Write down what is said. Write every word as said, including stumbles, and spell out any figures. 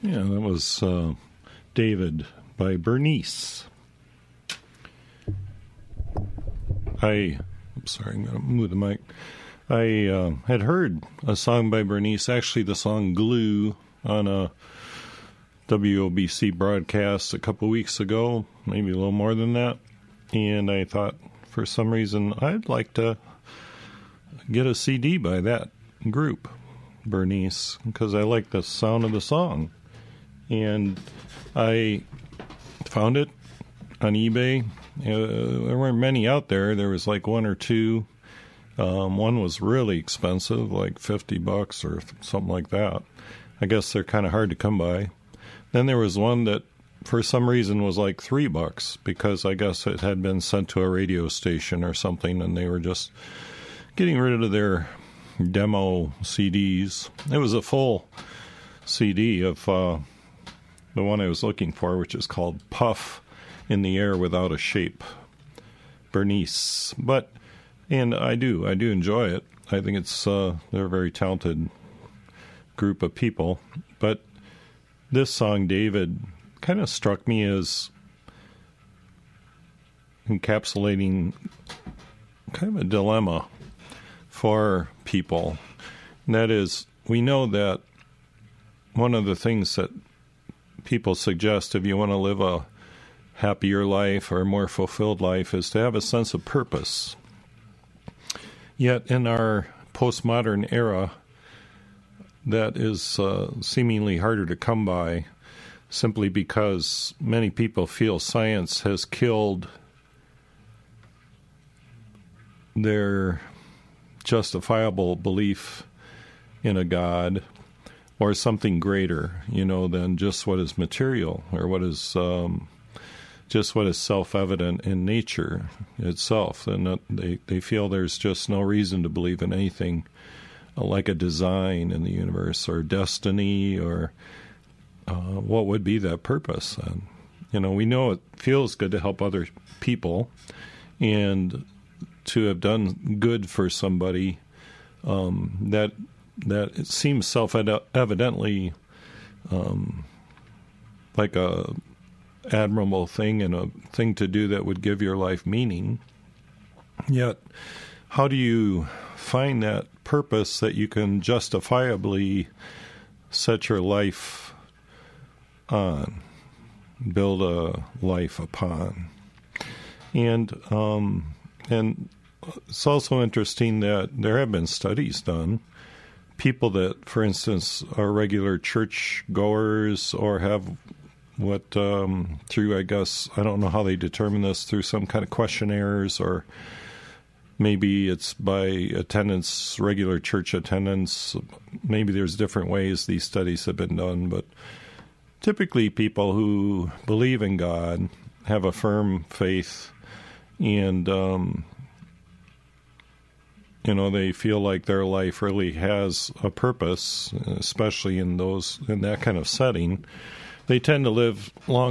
Yeah, that was uh, David by Bernice. I, I'm sorry, I'm going to move the mic. I uh, had heard a song by Bernice, actually the song Glue, on a W O B C broadcast a couple weeks ago, maybe a little more than that. And I thought, for some reason, I'd like to get a C D by that group, Bernice, because I like the sound of the song. And I found it on eBay. Uh, there weren't many out there. There was like one or two. Um, one was really expensive, like fifty bucks or something like that. I guess they're kind of hard to come by. Then there was one that, for some reason, was like three bucks because I guess it had been sent to a radio station or something, and they were just getting rid of their demo C Ds. It was a full C D of uh, the one I was looking for, which is called Puff in the Air Without a Shape, Bernice. But, and I do, I do enjoy it. I think it's, uh, they're a very talented group of people. But this song, David, kind of struck me as encapsulating kind of a dilemma for people. And that is, we know that one of the things that people suggest if you want to live a happier life or a more fulfilled life is to have a sense of purpose. Yet in our postmodern era, that is uh, seemingly harder to come by simply because many people feel science has killed their justifiable belief in a God or something greater, you know, than just what is material or what is um, just what is self-evident in nature itself. And that they, they feel there's just no reason to believe in anything like a design in the universe or destiny or uh, what would be that purpose. And, you know, we know it feels good to help other people and to have done good for somebody, um, that that it seems self-evidently um, like a admirable thing and a thing to do that would give your life meaning. Yet, how do you find that purpose that you can justifiably set your life on, build a life upon? And um, and it's also interesting that there have been studies done. People that, for instance, are regular church goers or have what um, through, I guess, I don't know how they determine this, through some kind of questionnaires or maybe it's by attendance, regular church attendance. Maybe there's different ways these studies have been done, but typically people who believe in God have a firm faith and, um, you know, they feel like their life really has a purpose, especially in those in that kind of setting. They tend to live long